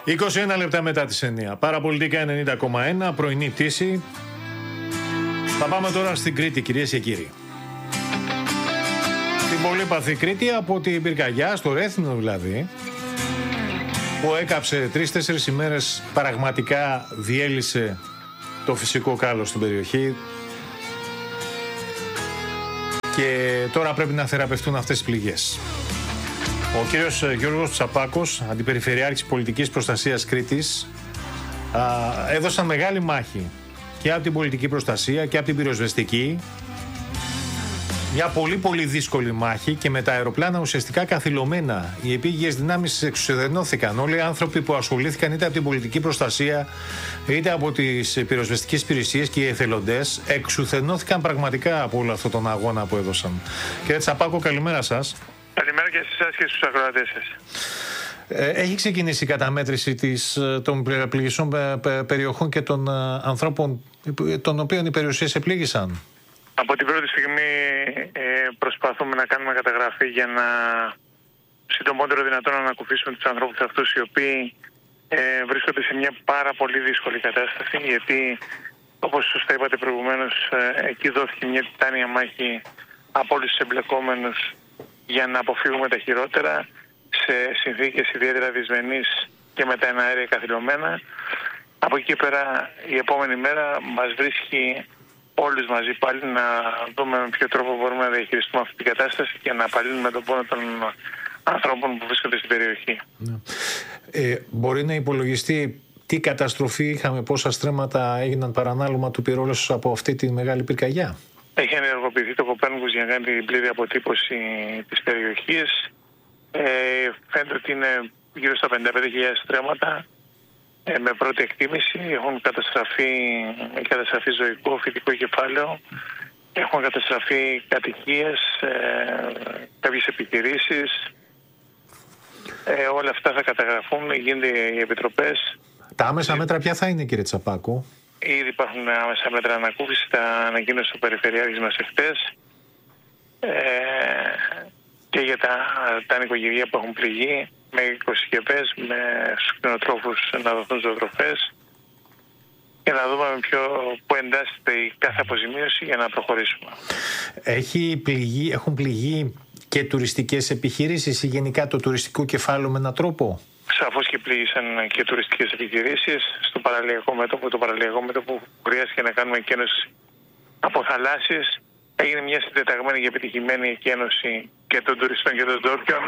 21 λεπτά μετά τις 9. Παραπολιτικά 90,1, πρωινή πτήση. Θα πάμε τώρα στην Κρήτη, κυρίες και κύριοι. Την πολύπαθη Κρήτη, από την πυρκαγιά, στο Ρέθινο δηλαδή, που έκαψε 3-4 ημέρες, πραγματικά διέλυσε το φυσικό κάλος στην περιοχή. Και τώρα πρέπει να θεραπευτούν αυτές τις πληγές. Ο κύριος Γιώργος Τσαπάκος, Αντιπεριφερειάρχης Πολιτικής Προστασίας Κρήτης, έδωσαν μεγάλη μάχη και από την πολιτική προστασία και από την πυροσβεστική. Μια πολύ δύσκολη μάχη και με τα αεροπλάνα ουσιαστικά καθυλωμένα. Οι επίγειες δυνάμεις εξουσιοδενώθηκαν. Όλοι οι άνθρωποι που ασχολήθηκαν είτε από την πολιτική προστασία είτε από τις πυροσβεστικές υπηρεσίες και οι εθελοντές εξουθενώθηκαν πραγματικά από όλο αυτόν τον αγώνα που έδωσαν. Κύριε Τσαπάκο, καλημέρα σας. Καλημέρα και σε εσάς και στους ακροατές σας. Έχει ξεκινήσει η καταμέτρηση των πληγισών περιοχών και των ανθρώπων των οποίων οι περιουσίες επλήγησαν. Από την πρώτη στιγμή προσπαθούμε να κάνουμε καταγραφή για να συντομότερο δυνατόν να ανακουφίσουμε τους ανθρώπους αυτούς οι οποίοι βρίσκονται σε μια πάρα πολύ δύσκολη κατάσταση, γιατί όπως σωστά είπατε προηγουμένως, εκεί δόθηκε μια τιτάνια μάχη από όλους τους εμπλεκόμενους για να αποφύγουμε τα χειρότερα σε συνθήκες ιδιαίτερα δυσμενείς και με τα εναέρια καθυλωμένα. Από εκεί πέρα η επόμενη μέρα μας βρίσκει όλους μαζί πάλι να δούμε με ποιο τρόπο μπορούμε να διαχειριστούμε αυτή την κατάσταση και να απαλύνουμε τον πόνο των ανθρώπων που βρίσκονται στην περιοχή. Μπορεί να υπολογιστεί τι καταστροφή είχαμε, πόσα στρέμματα έγιναν παρανάλωμα του πυρόλους από αυτή τη μεγάλη πυρκαγιά? Έχει ενεργοποιηθεί το Κοπέρνικους για να κάνει την πλήρη αποτύπωση της περιοχής. Φαίνεται ότι είναι γύρω στα 55.000 στρέμματα. Με πρώτη εκτίμηση έχουν καταστραφεί ζωικό, φυτικό κεφάλαιο, έχουν καταστραφεί κατοικίες, κάποιες επιχειρήσεις. Όλα αυτά θα καταγραφούν, γίνονται οι επιτροπές. Τα άμεσα μέτρα ποια θα είναι, κύριε Τσαπάκο? Ήδη υπάρχουν άμεσα μέτρα ανακούφιση, τα ανακοίνωσε ο Περιφερειάρχης μας εχθές. Και για τα νοικοκυριά που έχουν πληγεί, με οικοσυσκευές, με στους κτηνοτρόφους να δοθούν ζωοτροφές και να δούμε πού εντάσσεται η κάθε αποζημίωση για να προχωρήσουμε. Έχουν πληγεί και τουριστικές επιχειρήσεις ή γενικά το τουριστικό κεφάλαιο με έναν τρόπο? Σαφώς και πλήγησαν και τουριστικές επιχειρήσεις στο παραλιακό μέτωπο. Το παραλιακό μέτωπο που χρειάστηκε να κάνουμε εκένωση από θαλάσσιες. Έγινε μια συντεταγμένη και επιτυχημένη εκένωση και των τουριστών και των ντόπιων.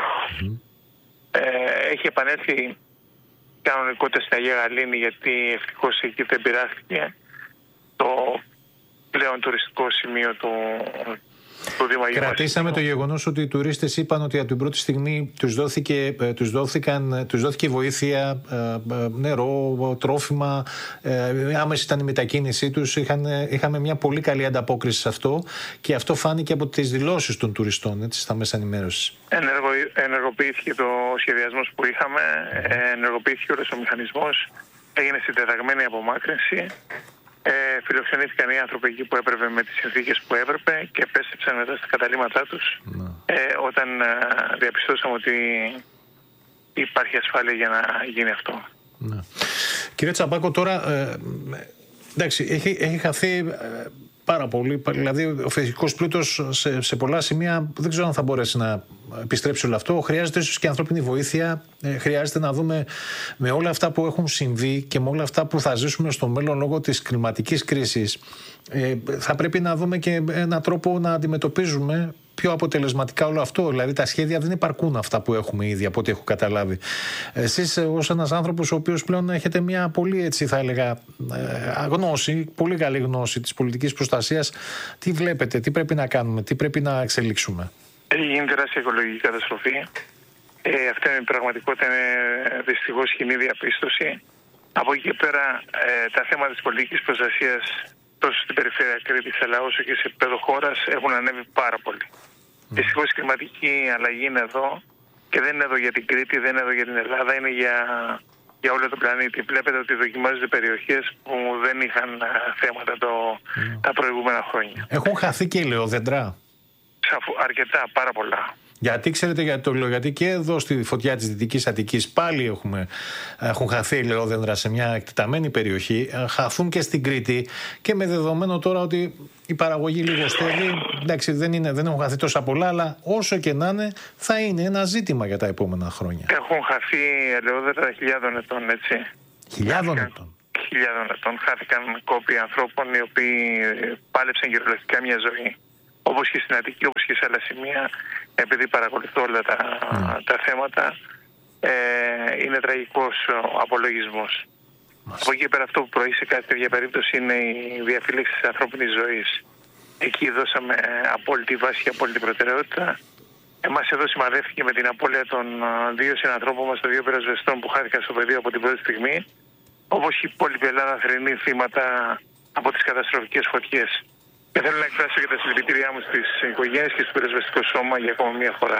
Έχει επανέλθει κανονικότητα στην Αγία Γαλήνη, γιατί ευτυχώς εκεί δεν πειράχθηκε το πλέον τουριστικό σημείο του Δήμου Αγίου. Κρατήσαμε το γεγονός ότι οι τουρίστες είπαν ότι από την πρώτη στιγμή τους δόθηκε βοήθεια, νερό, τρόφιμα, άμεση ήταν η μετακίνησή τους. Είχαμε μια πολύ καλή ανταπόκριση σε αυτό και αυτό φάνηκε από τις δηλώσεις των τουριστών, έτσι, στα μέσα ενημέρωσης. Ενεργοποιήθηκε το σχεδιασμός που είχαμε, ενεργοποιήθηκε όλος ο μηχανισμός, έγινε συντεταγμένη απομάκρυνση. Φιλοξενήθηκαν οι άνθρωποι εκεί που έπρεπε με τις συνθήκες που έπρεπε και επέστρεψαν μετά στα καταλήμματά τους όταν διαπιστώσαμε ότι υπάρχει ασφάλεια για να γίνει αυτό. Κύριε Τσαπάκο, τώρα εντάξει, έχει χαθεί πάρα πολύ, δηλαδή ο φυσικός πλούτος σε πολλά σημεία δεν ξέρω αν θα μπορέσει να επιστρέψει όλο αυτό. Χρειάζεται ίσως και ανθρώπινη βοήθεια. Χρειάζεται να δούμε με όλα αυτά που έχουν συμβεί και με όλα αυτά που θα ζήσουμε στο μέλλον λόγω της κλιματικής κρίσης. Θα πρέπει να δούμε και έναν τρόπο να αντιμετωπίζουμε πιο αποτελεσματικά όλο αυτό. Δηλαδή τα σχέδια δεν υπαρκούν αυτά που έχουμε ήδη, από ό,τι έχω καταλάβει. Εσείς ως ένας άνθρωπος ο οποίος πλέον έχετε μια πολύ, έτσι θα έλεγα, γνώση, πολύ καλή γνώση της πολιτικής προστασίας, τι βλέπετε, τι πρέπει να κάνουμε, τι πρέπει να εξελίξουμε? Έχει γίνει τεράστια οικολογική καταστροφή. Αυτή είναι η πραγματικότητα, είναι δυστυχώς κοινή διαπίστωση. Από εκεί και πέρα τα θέματα της πολιτικής προστασίας τόσο στην περιφέρεια Κρήτης αλλά όσο και σε επίπεδο χώρας έχουν ανέβει πάρα πολύ. Δυστυχώς η κλιματική αλλαγή είναι εδώ και δεν είναι εδώ για την Κρήτη, δεν είναι εδώ για την Ελλάδα, είναι για όλο τον πλανήτη. Βλέπετε ότι δοκιμάζονται περιοχές που δεν είχαν θέματα τα προηγούμενα χρόνια. Έχουν χαθεί και ελαιόδεντρα? Αρκετά, πάρα πολλά. Γιατί ξέρετε γιατί το λέω? Γιατί και εδώ στη φωτιά της Δυτικής Αττικής πάλι έχουν χαθεί ελαιόδεντρα σε μια εκτεταμένη περιοχή, χαθούν και στην Κρήτη, και με δεδομένο τώρα ότι η παραγωγή λιγοστεύει, εντάξει, δεν έχουν χαθεί τόσα πολλά, αλλά όσο και να είναι θα είναι ένα ζήτημα για τα επόμενα χρόνια. Έχουν χαθεί ελαιόδεντρα χιλιάδων ετών, έτσι. Χιλιάδων ετών. Χάθηκαν κόποι ανθρώπων οι οποίοι πάλεψαν κυριολεκτικά μια ζωή. Όπως και στην Αττική, όπως και σε άλλα σημεία, επειδή παρακολουθώ όλα τα θέματα, είναι τραγικός ο απολογισμός. Από εκεί πέρα αυτό που προείσει σε κάθε τέτοια περίπτωση είναι η διαφύλαξη της ανθρώπινης ζωής. Εκεί δώσαμε απόλυτη βάση και απόλυτη προτεραιότητα. Εμάς εδώ σημαδεύτηκε με την απώλεια των 2 συνανθρώπων μας, των 2 πυροσβεστών που χάθηκαν στο πεδίο από την πρώτη στιγμή, όπως και η υπόλοιπη Ελλάδα θρηνεί θύματα από τις καταστροφικές φωτιές. Και θέλω να εκφράσω και τα συλληπιτήριά μου στις οικογένειες και στο πυροσβεστικό σώμα για ακόμα μια φορά.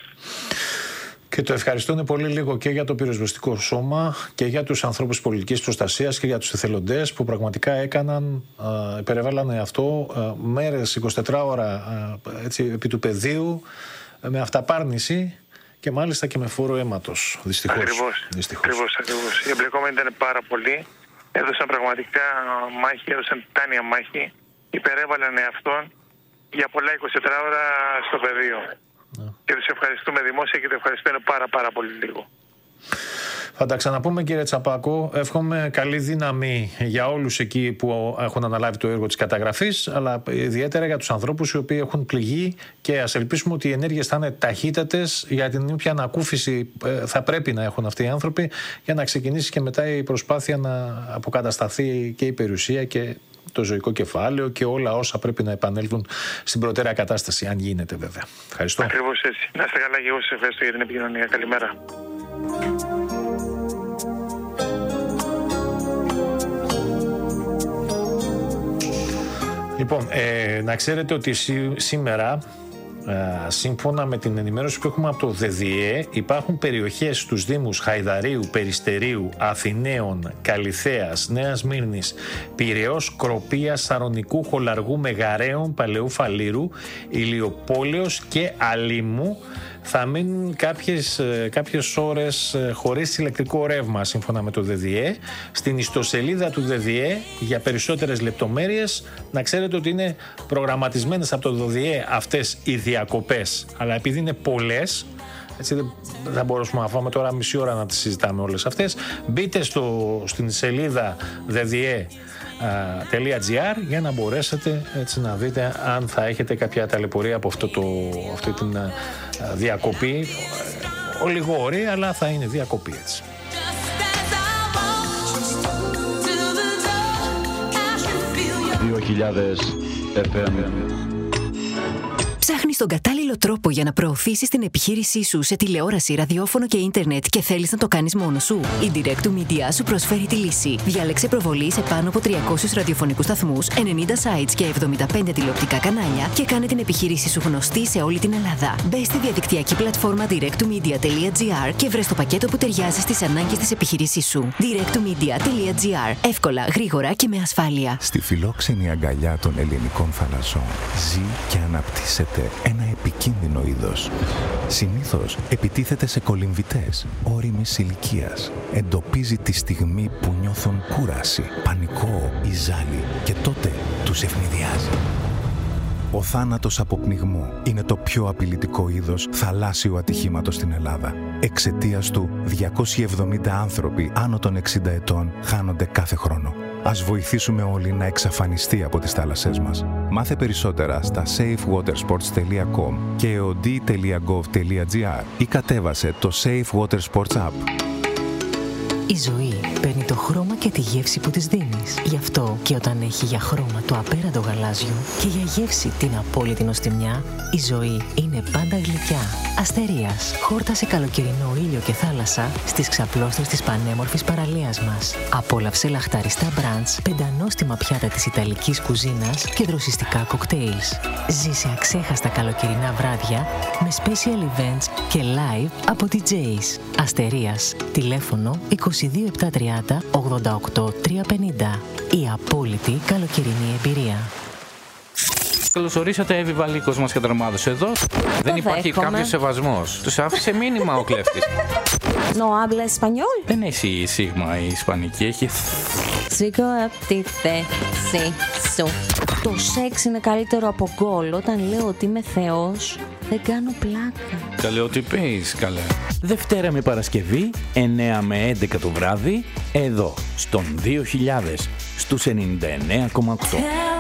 Και το ευχαριστούν πολύ λίγο και για το πυροσβεστικό σώμα και για τους ανθρώπους πολιτικής προστασίας και για τους εθελοντές που πραγματικά υπερεβάλλανε αυτό μέρες, 24 ώρα έτσι, επί του πεδίου, με αυταπάρνηση και μάλιστα και με φόρο αίματος, δυστυχώς. Ακριβώς. Οι εμπλεκόμενοι ήταν πάρα πολλοί. Έδωσαν πραγματικά μάχη, έδωσαν τιτάνια μάχη. Υπερέβαλαν εαυτόν για πολλά 24 ώρα στο πεδίο. Και τους ευχαριστούμε δημόσια και το ευχαριστούμε πάρα πολύ λίγο. Θα τα ξαναπούμε, κύριε Τσαπάκο. Εύχομαι καλή δύναμη για όλους εκεί που έχουν αναλάβει το έργο της καταγραφής, αλλά ιδιαίτερα για τους ανθρώπους οι οποίοι έχουν πληγεί, και ας ελπίσουμε ότι οι ενέργειες θα είναι ταχύτατες, για την όποια ανακούφιση θα πρέπει να έχουν αυτοί οι άνθρωποι, για να ξεκινήσει και μετά η προσπάθεια να αποκατασταθεί και η περιουσία και το ζωικό κεφάλαιο και όλα όσα πρέπει να επανέλθουν στην προτέρα κατάσταση, αν γίνεται βέβαια. Ευχαριστώ. Ακριβώς έτσι. Να είστε καλά και εγώ σας ευχαριστώ για την επικοινωνία. Καλημέρα. Λοιπόν, να ξέρετε ότι σήμερα, σύμφωνα με την ενημέρωση που έχουμε από το ΔΔΕ, υπάρχουν περιοχές στους Δήμους Χαϊδαρίου, Περιστερίου, Αθηναίων, Καλιθέας, Νέας Μύρνης, Πειραιώς, Κροπίας, Σαρονικού, Χολαργού, Μεγαρέων, Παλαιού Φαλήρου, Ηλιοπόλεως και Αλήμου. Θα μείνουν κάποιες ώρες χωρίς ηλεκτρικό ρεύμα, σύμφωνα με το ΔΔΕ. Στην ιστοσελίδα του ΔΔΕ, για περισσότερες λεπτομέρειες, να ξέρετε ότι είναι προγραμματισμένες από το ΔΔΕ αυτές οι διακοπές. Αλλά επειδή είναι πολλές, έτσι δεν θα μπορούσαμε να φάμε τώρα μισή ώρα να τις συζητάμε όλες αυτές. Μπείτε στην σελίδα dde.gr για να μπορέσετε έτσι να δείτε αν θα έχετε κάποια ταλαιπωρία από αυτή την διακοπή. Ολιγόρη, αλλά θα είναι διακοπή έτσι. Ψάχνεις τον κατάλληλο τρόπο για να προωθήσεις την επιχείρησή σου σε τηλεόραση, ραδιόφωνο και ίντερνετ και θέλεις να το κάνεις μόνος σου? Η Direct Media σου προσφέρει τη λύση. Διάλεξε προβολή σε πάνω από 300 ραδιοφωνικούς σταθμούς, 90 sites και 75 τηλεοπτικά κανάλια και κάνε την επιχείρησή σου γνωστή σε όλη την Ελλάδα. Μπες στη διαδικτυακή πλατφόρμα directmedia.gr και βρες το πακέτο που ταιριάζει στις ανάγκες της επιχείρησής σου. directmedia.gr. Εύκολα, γρήγορα και με ασφάλεια. Στη φιλόξενη αγκαλιά των ελληνικών θαλασσών ζει και αναπτύσσεται ένα επικίνδυνο είδος. Συνήθως επιτίθεται σε κολυμβητές όριμης ηλικίας. Εντοπίζει τη στιγμή που νιώθουν κούραση, πανικό ή ζάλι και τότε τους ευνηδιάζει. Ο θάνατος από πνιγμό είναι το πιο απειλητικό είδος θαλάσσιου ατυχήματος στην Ελλάδα. Εξαιτίας του, 270 άνθρωποι άνω των 60 ετών χάνονται κάθε χρόνο. Ας βοηθήσουμε όλοι να εξαφανιστεί από τις θάλασσές μας. Μάθε περισσότερα στα safewatersports.com και eod.gov.gr ή κατέβασε το Safe Water Sports App. Η ζωή παίρνει το χρώμα και τη γεύση που της δίνεις. Γι' αυτό και όταν έχει για χρώμα το απέραντο γαλάζιο και για γεύση την απόλυτη νοστιμιά, η ζωή είναι πάντα γλυκιά. Αστερίας. Χόρτασε καλοκαιρινό ήλιο και θάλασσα στις ξαπλώστρες της πανέμορφης παραλίας μας. Απόλαυσε λαχταριστά μπραντς, πεντανόστιμα πιάτα της ιταλικής κουζίνας και δροσιστικά κοκτέιλς. Ζήσε αξέχαστα καλοκαιρινά βράδια με special events και live από DJs. Αστερίας. Τηλέφωνο 22730 88 350. Η απόλυτη καλοκαιρινή εμπειρία. Καλώς ορίσατε, Εύη Βαλίκος μας καταρμάδωσε εδώ. Δεν υπάρχει κάποιος σεβασμός. Τους άφησε μήνυμα ο κλέφτης. No habla español. Δεν έχει σίγμα η ισπανική, έχει... Σήκω απ' τη θέση σου. Το σεξ είναι καλύτερο από γκολ. Όταν λέω ότι είμαι θεός, δεν κάνω πλάκα. Καλέ, ό,τι πεις, καλέ. Δευτέρα με Παρασκευή, 9 με 11 το βράδυ, εδώ, στον 2000, στους 99,8.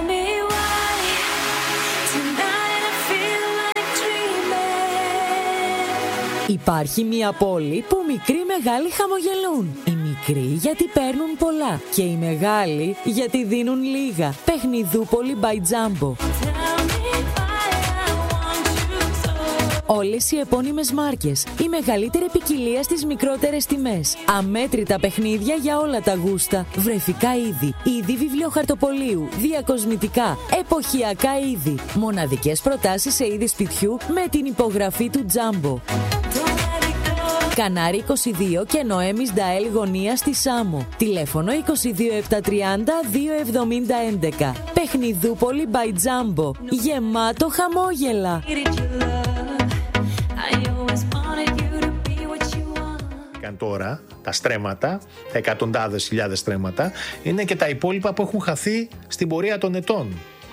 Υπάρχει μια πόλη που μικροί μεγάλοι χαμογελούν. Οι μικροί γιατί παίρνουν πολλά και οι μεγάλοι γιατί δίνουν λίγα. Παιχνιδούπολη by Jumbo. Όλες οι επώνυμες μάρκες, η μεγαλύτερη ποικιλία στις μικρότερες τιμές. Αμέτρητα παιχνίδια για όλα τα γούστα. Βρεφικά είδη, είδη βιβλιοχαρτοπολίου, διακοσμητικά, εποχιακά είδη. Μοναδικές προτάσεις σε είδη σπιτιού με την υπογραφή του Jumbo. Κανάρι 22 και Νοέμις Νταέλ γωνία στη Σάμο. Τηλέφωνο 22 730 270 11. Παιχνιδούπολη by Jumbo. Γεμάτο χαμόγελα. Τώρα τα στρέμματα, τα εκατοντάδες χιλιάδες στρέμματα, είναι και τα υπόλοιπα που έχουν χαθεί στην πορεία των ετών.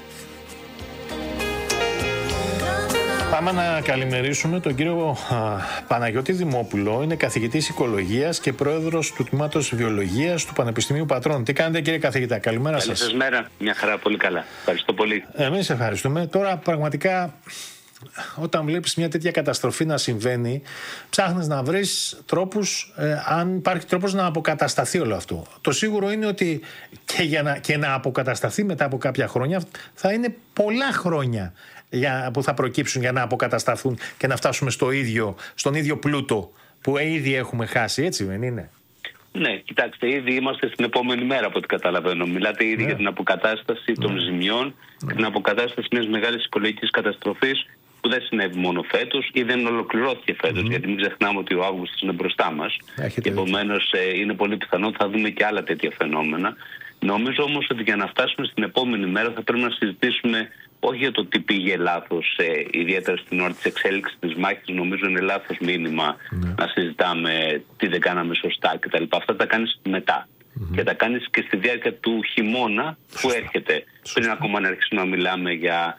Πάμε να καλημερίσουμε τον κύριο Παναγιώτη Δημόπουλο. Είναι καθηγητής οικολογίας και πρόεδρος του τμήματος βιολογίας του Πανεπιστημίου Πατρών. Τι κάνετε, κύριε καθηγητά? Καλημέρα σας. Καλή σας μέρα. Μια χαρά, πολύ καλά. Ευχαριστώ πολύ. Εμείς ευχαριστούμε. Τώρα πραγματικά, όταν βλέπεις μια τέτοια καταστροφή να συμβαίνει, ψάχνεις να βρεις τρόπους, αν υπάρχει τρόπος να αποκατασταθεί όλο αυτό. Το σίγουρο είναι ότι και να αποκατασταθεί μετά από κάποια χρόνια, θα είναι πολλά χρόνια που θα προκύψουν για να αποκατασταθούν και να φτάσουμε στον ίδιο πλούτο που ήδη έχουμε χάσει, έτσι δεν είναι? Ναι, κοιτάξτε, ήδη είμαστε στην επόμενη μέρα από ό,τι καταλαβαίνω. Μιλάτε ήδη για την αποκατάσταση των ζημιών και την αποκατάσταση μιας μεγάλης οικολογικής καταστροφής που δεν συνέβη μόνο φέτος ή δεν ολοκληρώθηκε φέτος, γιατί μην ξεχνάμε ότι ο Αύγουστος είναι μπροστά μας. Και επομένως είναι πολύ πιθανό ότι θα δούμε και άλλα τέτοια φαινόμενα. Νομίζω όμως ότι για να φτάσουμε στην επόμενη μέρα θα πρέπει να συζητήσουμε όχι για το τι πήγε λάθος, ιδιαίτερα στην ώρα της εξέλιξης της μάχης. Νομίζω είναι λάθος μήνυμα να συζητάμε τι δεν κάναμε σωστά κτλ. Αυτά τα κάνεις μετά. Και τα κάνεις και στη διάρκεια του χειμώνα που έρχεται. Πριν ακόμα να αρχίσουμε να μιλάμε για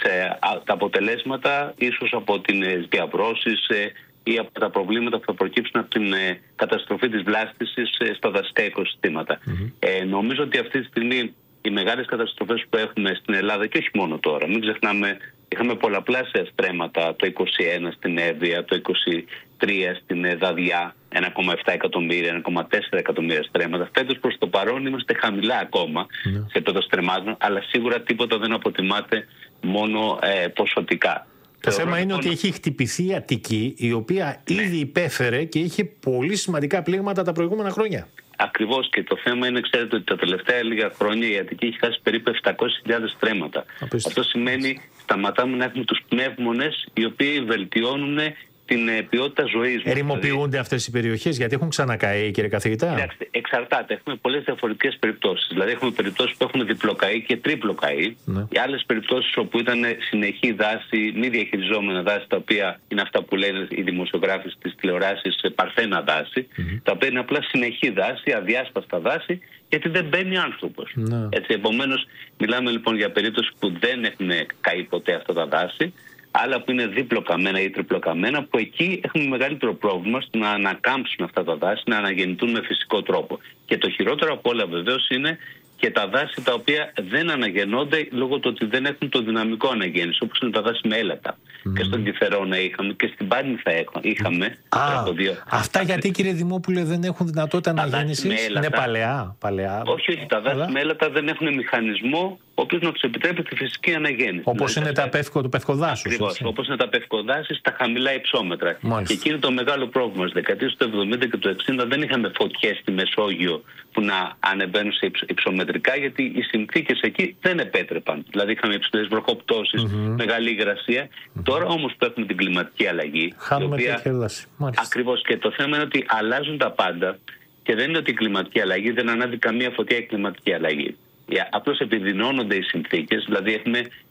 τα αποτελέσματα, ίσως από τις διαβρώσεις ή από τα προβλήματα που θα προκύψουν από την καταστροφή της βλάστησης στα δασικά οικοσυστήματα. Νομίζω ότι αυτή τη στιγμή οι μεγάλες καταστροφές που έχουμε στην Ελλάδα, και όχι μόνο τώρα, μην ξεχνάμε, είχαμε πολλαπλάσια στρέμματα το 2021 στην Εύβοια, το 2023 στην Δαδιά, 1,7 εκατομμύρια, 1,4 εκατομμύρια στρέμματα. Φέτος προς το παρόν είμαστε χαμηλά ακόμα σε επίπεδο στρεμμάτων, αλλά σίγουρα τίποτα δεν αποτιμάται μόνο ποσοτικά. Το θέμα είναι ότι έχει χτυπηθεί η Αττική, η οποία ήδη υπέφερε και είχε πολύ σημαντικά πλήγματα τα προηγούμενα χρόνια. Ακριβώς, και το θέμα είναι, ξέρετε, ότι τα τελευταία λίγα χρόνια η Αττική έχει χάσει περίπου 700.000 στρέμματα. Αυτό σημαίνει σταματάμε να έχουμε τους πνεύμονες οι οποίοι βελτιώνουν την ποιότητα ζωής. Ερημοποιούνται αυτές οι περιοχές γιατί έχουν ξανακαεί, κύριε καθηγητά? Κοιτάξτε, εξαρτάται. Έχουμε πολλές διαφορετικές περιπτώσεις. Δηλαδή, έχουμε περιπτώσεις που έχουν διπλοκαεί και τρίπλοκαεί. Οι άλλες περιπτώσεις όπου ήταν συνεχή δάση, μη διαχειριζόμενα δάση, τα οποία είναι αυτά που λένε οι δημοσιογράφοι στις τηλεοράσεις παρθένα δάση, τα οποία είναι απλά συνεχή δάση, αδιάσπαστα δάση, γιατί δεν μπαίνει άνθρωπος. Επομένως, μιλάμε λοιπόν για περίπτωση που δεν έχουν καεί ποτέ αυτά τα δάση, άλλα που είναι διπλοκαμμένα ή τριπλοκαμμένα, που εκεί έχουμε μεγαλύτερο πρόβλημα στο να ανακάμψουν αυτά τα δάση, να αναγεννηθούν με φυσικό τρόπο. Και το χειρότερο από όλα βεβαίως είναι και τα δάση τα οποία δεν αναγεννώνται λόγω του ότι δεν έχουν το δυναμικό αναγέννηση, όπως είναι τα δάση με έλατα. Και στον Κηφερόνα είχαμε και στην Πάρνηθα είχαμε. Αυτά γιατί, κύριε Δημόπουλε, δεν έχουν δυνατότητα αναγέννησης? Είναι παλαιά. Όχι, τα δάση με έλατα δεν έχουν μηχανισμό ο οποίος να τους επιτρέπει τη φυσική αναγέννηση. Όπως είναι το πευκοδάσος. Ακριβώς, όπως είναι τα πευκοδάση στα χαμηλά υψόμετρα. Και εκεί είναι το μεγάλο πρόβλημα. Στις δεκαετίες του 70 και του 60 δεν είχαμε φωτιές στη Μεσόγειο που να ανεβαίνουν σε υψομετρικά, γιατί οι συνθήκες εκεί δεν επέτρεπαν. Δηλαδή είχαμε υψηλές βροχοπτώσεις, μεγάλη υγρασία. Τώρα όμως που έχουμε την κλιματική αλλαγή. Χάνουμε τέτοια δάση. Ακριβώς, και το θέμα είναι ότι αλλάζουν τα πάντα και δεν είναι ότι η κλιματική αλλαγή δεν ανάβει καμία φωτιά η κλιματική αλλαγή. Απλώς επιδεινώνονται οι συνθήκες, δηλαδή έχουμε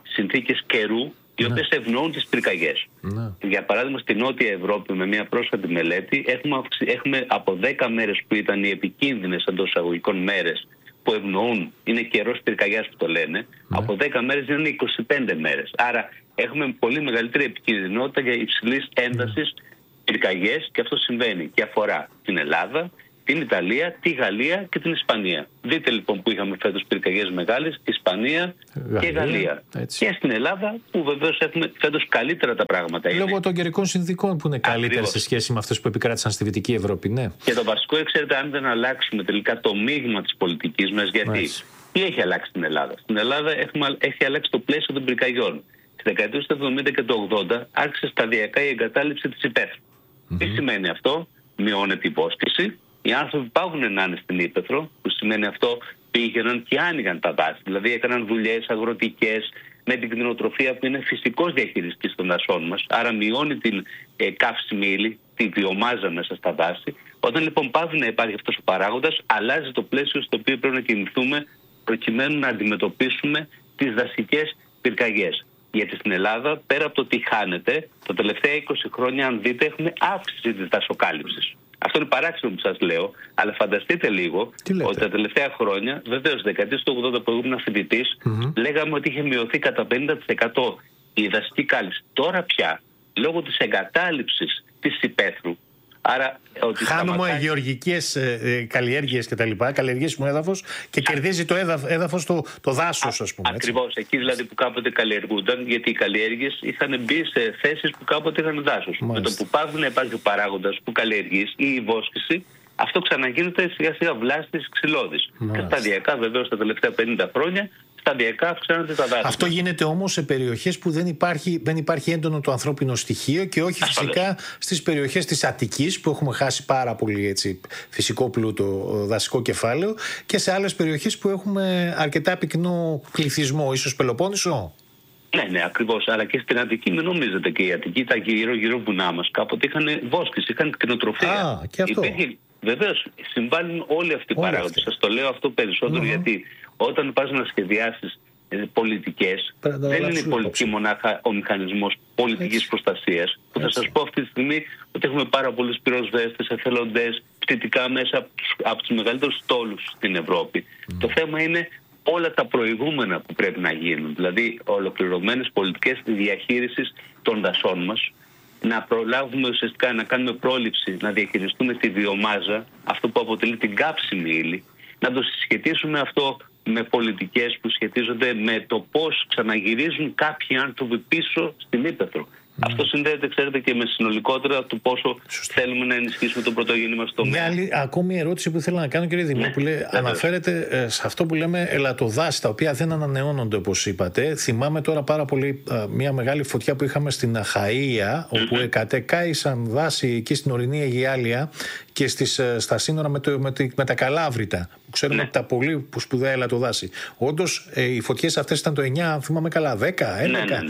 συνθήκες καιρού, οι οποίες ευνοούν τις πυρκαγιές. Για παράδειγμα, στη Νότια Ευρώπη, με μια πρόσφατη μελέτη, έχουμε από 10 μέρες που ήταν οι επικίνδυνες εντός εισαγωγικών μέρες που ευνοούν, είναι καιρός πυρκαγιάς που το λένε, από 10 μέρες είναι 25 μέρες. Άρα έχουμε πολύ μεγαλύτερη επικίνδυνοτητα για υψηλής έντασης πυρκαγιές, και αυτό συμβαίνει και αφορά την Ελλάδα, την Ιταλία, τη Γαλλία και την Ισπανία. Δείτε λοιπόν που είχαμε φέτος πυρκαγιές μεγάλες, Ισπανία και Γαλλία. Έτσι. Και στην Ελλάδα που βεβαίως έχουμε φέτος καλύτερα τα πράγματα. Λόγω των καιρικών συνθήκων που είναι καλύτερες σε σχέση με αυτές που επικράτησαν στη Δυτική Ευρώπη. Ναι. Και το βασικό, ξέρετε, αν δεν αλλάξουμε τελικά το μείγμα της πολιτικής μας, γιατί τι έχει αλλάξει στην Ελλάδα? Στην Ελλάδα έχει αλλάξει το πλαίσιο των πυρκαγιών. Στις δεκαετίες του 70 και του 80 άρχισε σταδιακά η εγκατάλειψη της υπαίθρου. Τι σημαίνει αυτό? Μειώνεται η υπόσχεση. Οι άνθρωποι πάγουν να είναι στην ύπαιθρο, που σημαίνει αυτό πήγαιναν και άνοιγαν τα δάση. Δηλαδή έκαναν δουλειές αγροτικές με την κτηνοτροφία που είναι φυσικός διαχειριστής των δασών μας. Άρα μειώνει την καύσιμη ύλη, τη βιομάζα μέσα στα δάση. Όταν λοιπόν πάβει να υπάρχει αυτός ο παράγοντας, αλλάζει το πλαίσιο στο οποίο πρέπει να κινηθούμε προκειμένου να αντιμετωπίσουμε τις δασικές πυρκαγιές. Γιατί στην Ελλάδα, πέρα από το τι χάνεται, τα τελευταία 20 χρόνια, αν δείτε, έχουμε αύξηση της δασοκάλυψης. Αυτό είναι παράξενο που σας λέω, αλλά φανταστείτε λίγο ότι τα τελευταία χρόνια, βεβαίως, δεκαετίες του 80 που ήμουν φοιτητής, λέγαμε ότι είχε μειωθεί κατά 50% η δασική κάλυψη. Τώρα πια, λόγω της εγκατάλειψης της υπαίθρου, άρα ότι χάνουμε γεωργικές καλλιέργειες και τα λοιπά, καλλιεργήσιμο έδαφος, και κερδίζει το έδαφος το δάσος, ας πούμε. Ακριβώς, εκεί δηλαδή που κάποτε καλλιεργούνταν, γιατί οι καλλιέργειες είχαν μπει σε θέσεις που κάποτε είχαν δάσος. Με το που πάβει να υπάρχει ο παράγοντας που καλλιεργείς ή η βόσκηση, αυτό ξαναγίνεται σιγά σιγά βλάστης ξυλώδης. Και σταδιακά, βεβαίως, τα τελευταία 50 χρόνια, σταδιακά αυξάνονται τα δάση. Αυτό γίνεται όμως σε περιοχές που δεν υπάρχει έντονο το ανθρώπινο στοιχείο, και όχι φυσικά στις περιοχές της Αττικής που έχουμε χάσει πάρα πολύ φυσικό πλούτο, δασικό κεφάλαιο, και σε άλλες περιοχές που έχουμε αρκετά πυκνό πληθυσμό, ίσως Πελοπόννησο. Ναι, ακριβώς. Αλλά και στην Αττική, μην νομίζετε, και η Αττική, τα γύρω-γύρω βουνά μας, κάποτε είχαν βόσκηση, είχαν κτηνοτροφία. Και αυτό. Βεβαίως, συμβάλλουν όλοι αυτοί οι παράγοντες. Σας το λέω αυτό περισσότερο γιατί όταν πας να σχεδιάσεις πολιτικές, δεν είναι η πολιτική μονάχα ο μηχανισμός πολιτικής προστασίας. Που θα σας πω αυτή τη στιγμή ότι έχουμε πάρα πολλούς πυροσβέστες, εθελοντές, πτυτικά μέσα από τους μεγαλύτερους στόλους στην Ευρώπη. Το θέμα είναι όλα τα προηγούμενα που πρέπει να γίνουν. Δηλαδή, ολοκληρωμένες πολιτικές διαχείρισης των δασών μας. Να προλάβουμε ουσιαστικά να κάνουμε πρόληψη, να διαχειριστούμε τη βιομάζα, αυτό που αποτελεί την κάψιμη ύλη, να το συσχετίσουμε αυτό με πολιτικές που σχετίζονται με το πώς ξαναγυρίζουν κάποιοι άνθρωποι πίσω στην ύπαιθρο. Αυτό συνδέεται, ξέρετε, και με συνολικότερα του πόσο θέλουμε να ενισχύσουμε τον πρωτογενή μας τομέα. Μια άλλη ακόμη ερώτηση που ήθελα να κάνω, κύριε Δημόπουλε, αναφέρεται σε αυτό που λέμε ελαττοδάση, τα οποία δεν ανανεώνονται, όπως είπατε. Θυμάμαι τώρα πάρα πολύ μια μεγάλη φωτιά που είχαμε στην Αχαΐα, όπου κατεκάησαν δάση εκεί στην ορεινή Αιγιάλεια και στα σύνορα με τα Καλάβρητα, που ξέρουμε τα πολύ σπουδαία ελαττοδάση. Όντως, οι φωτιές αυτές ήταν το 9, αν θυμάμαι καλά, 10, 11.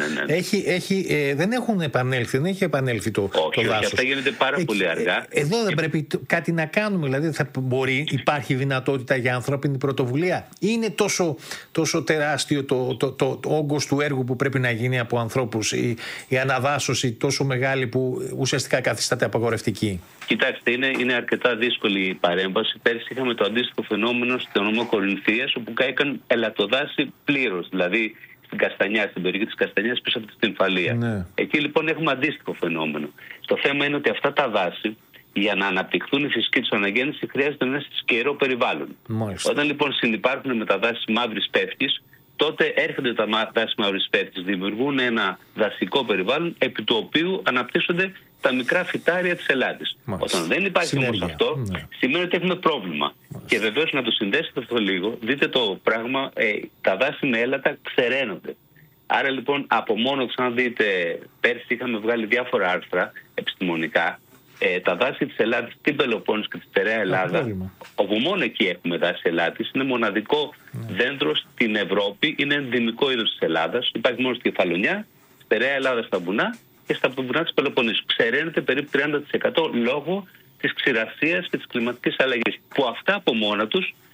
Δεν έχουν επανέλθει, δεν έχει επανέλθει το δάσος. Αυτά γίνεται πάρα πολύ αργά. Εδώ δεν πρέπει κάτι να κάνουμε, δηλαδή υπάρχει δυνατότητα για ανθρώπινη πρωτοβουλία? Είναι τόσο τεράστιο το όγκος του έργου που πρέπει να γίνει από ανθρώπους, η αναδάσωση τόσο μεγάλη που ουσιαστικά καθίσταται απαγορευτική? Κοιτάξτε, είναι αρκετά δύσκολη η παρέμβαση. Πέρσι είχαμε το αντίστοιχο φαινόμενο στο νομό Κορινθίας, όπου κάηκαν ελαττοδάση πλήρως, δηλαδή στην Καστανιά, στην περιοχή της Καστανιάς πίσω από τη Στυμφαλία. Ναι. Εκεί λοιπόν έχουμε αντίστοιχο φαινόμενο. Το θέμα είναι ότι αυτά τα δάση, για να αναπτυχθούν η φυσική τους αναγέννηση, χρειάζεται ένα σκερό περιβάλλον. Μάλιστα. Όταν λοιπόν συνυπάρχουν με τα δάση μαύρης πεύκης, τότε έρχονται τα δάση μαύρης πεύκης, δημιουργούν ένα δασικό περιβάλλον επί του οποίου αναπτύσσονται τα μικρά φυτάρια της Ελλάδης. Όταν δεν υπάρχει όμως αυτό, σημαίνει ότι έχουμε πρόβλημα. Και βεβαίως να το συνδέσετε αυτό λίγο, δείτε το πράγμα, τα δάση με έλατα ξεραίνονται. Άρα λοιπόν από μόνο, ξαναδείτε, πέρσι είχαμε βγάλει διάφορα άρθρα επιστημονικά, τα δάση της Ελλάδης, την Πελοπόννησο και τη Στερεά Ελλάδα, όπου μόνο εκεί έχουμε δάση Ελλάδης, είναι μοναδικό δέντρο στην Ευρώπη, είναι ενδυμικό είδος της Ελλάδας, υπάρχει μόνο στη Κεφαλονιά, Στερεά Ελλάδα στα βουνά και στα βουνά της Πελοποννήσου. Ξεραίνεται περίπου 30% λόγω της ξηρασίας και της κλιματικής αλλαγής. Που αυτά από μόνα τους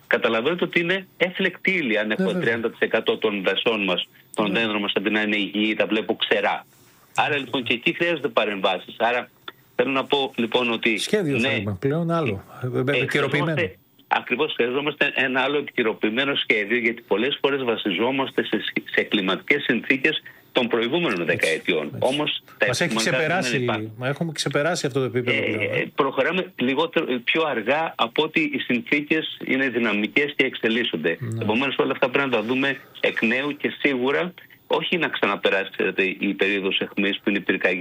καταλαβαίνετε ότι είναι έφλεκτη ύλη. Αν έχω 30% των δασών μας, των δέντρων μας, αντί να είναι υγιή, τα βλέπω ξερά. Άρα λοιπόν και εκεί χρειάζονται παρεμβάσεις. Άρα θέλω να πω λοιπόν ότι. Σχέδιο θέλουμε πλέον άλλο. Επικαιροποιημένο. Ακριβώς, χρειαζόμαστε ένα άλλο επικαιροποιημένο σχέδιο, γιατί πολλές φορές βασιζόμαστε σε κλιματικές συνθήκες των προηγούμενων δεκαετιών. Όμως μας έχει ξεπεράσει, έχουμε ξεπεράσει αυτό το επίπεδο. Προχωράμε πιο αργά από ότι οι συνθήκες είναι δυναμικές και εξελίσσονται. Επομένως όλα αυτά πρέπει να τα δούμε εκ νέου και σίγουρα όχι να ξαναπεράσει η περίοδος αιχμής που είναι η πυρκαγιά.